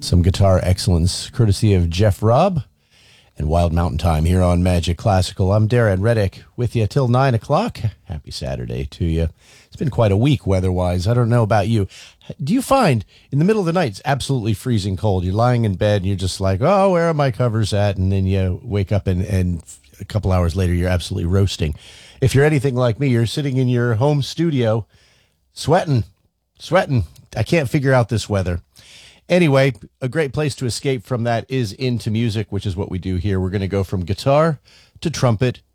Some guitar excellence courtesy of Jeff Robb and Wild Mountain Time here on Magic Classical. I'm Darren Reddick with you till 9 o'clock. Happy Saturday to you. It's been quite a week weather-wise. I don't know about you. Do you find in the middle of the night it's absolutely freezing cold? You're lying in bed and you're just like, oh, where are my covers at? And then you wake up and a couple hours later you're absolutely roasting. If you're anything like me, you're sitting in your home studio sweating. I can't figure out this weather. Anyway, a great place to escape from that is into music, which is what we do here. We're going to go from guitar to trumpet